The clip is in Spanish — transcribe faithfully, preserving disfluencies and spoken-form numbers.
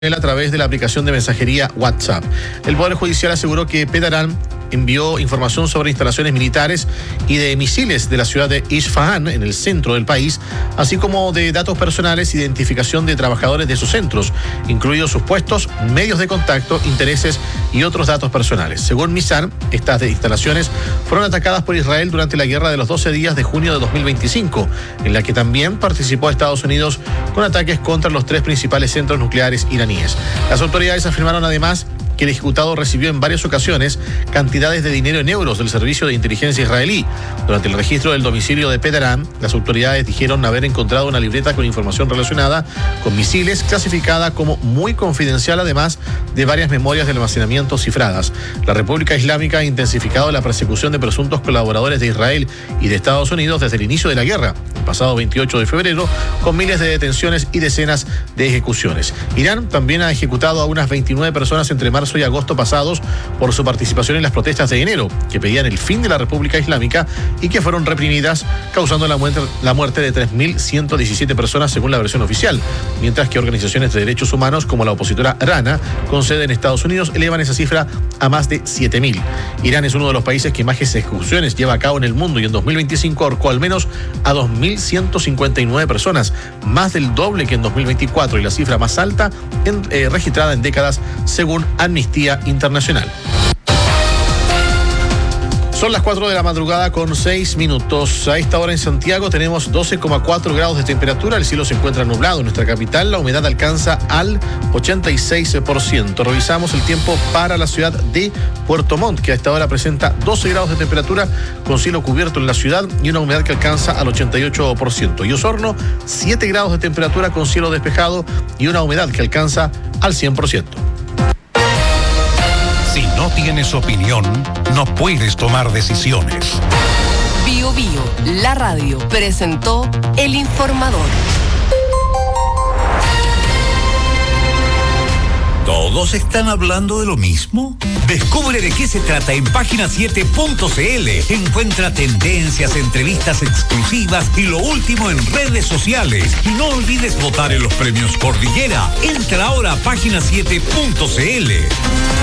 a través de la aplicación de mensajería WhatsApp. El Poder Judicial aseguró que Petarán envió información sobre instalaciones militares y de misiles de la ciudad de Isfahan, en el centro del país, así como de datos personales, identificación de trabajadores de sus centros, incluidos sus puestos, medios de contacto, intereses y otros datos personales. Según Missan, estas instalaciones fueron atacadas por Israel durante la guerra de los doce días de junio de dos mil veinticinco, en la que también participó Estados Unidos con ataques contra los tres principales centros nucleares iraníes. Las autoridades afirmaron además que el ejecutado recibió en varias ocasiones cantidades de dinero en euros del servicio de inteligencia israelí. Durante el registro del domicilio de Petarán, las autoridades dijeron haber encontrado una libreta con información relacionada con misiles clasificada como muy confidencial, además de varias memorias de almacenamiento cifradas. La República Islámica ha intensificado la persecución de presuntos colaboradores de Israel y de Estados Unidos desde el inicio de la guerra, el pasado veintiocho de febrero, con miles de detenciones y decenas de ejecuciones. Irán también ha ejecutado a unas veintinueve personas entre marzo y agosto pasados por su participación en las protestas de enero, que pedían el fin de la República Islámica y que fueron reprimidas, causando la muerte, la muerte de tres mil ciento diecisiete personas según la versión oficial, mientras que organizaciones de derechos humanos como la opositora Rana, con sede en Estados Unidos, elevan esa cifra a más de siete mil. Irán es uno de los países que más ejecuciones lleva a cabo en el mundo y en dos mil veinticinco ahorcó al menos a dos mil ciento cincuenta y nueve personas, más del doble que en dos mil veinticuatro y la cifra más alta en, eh, registrada en décadas según Amnistía Internacional. Son las cuatro de la madrugada con seis minutos. A esta hora en Santiago tenemos doce coma cuatro grados de temperatura. El cielo se encuentra nublado en nuestra capital. La humedad alcanza al ochenta y seis por ciento. Revisamos el tiempo para la ciudad de Puerto Montt, que a esta hora presenta doce grados de temperatura con cielo cubierto en la ciudad y una humedad que alcanza al ochenta y ocho por ciento. Y Osorno, siete grados de temperatura con cielo despejado y una humedad que alcanza al cien por ciento. Si no tienes opinión, no puedes tomar decisiones. Bio Bio, la radio, presentó El Informador. ¿Todos están hablando de lo mismo? Descubre de qué se trata en página siete punto c l. Encuentra tendencias, entrevistas exclusivas y lo último en redes sociales. Y no olvides votar en los premios Cordillera. Entra ahora a página siete punto c l.